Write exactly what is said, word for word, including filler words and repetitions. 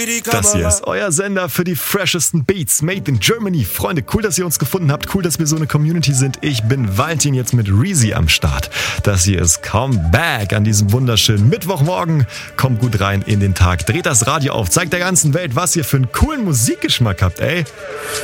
Das hier ist euer Sender für die freshesten Beats, made in Germany. Freunde, cool, dass ihr uns gefunden habt. Cool, dass wir so eine Community sind. Ich bin Valentin, jetzt mit Reezy am Start. Das hier ist Come Back an diesem wunderschönen Mittwochmorgen. Kommt gut rein in den Tag. Dreht das Radio auf. Zeigt der ganzen Welt, was ihr für einen coolen Musikgeschmack habt, ey.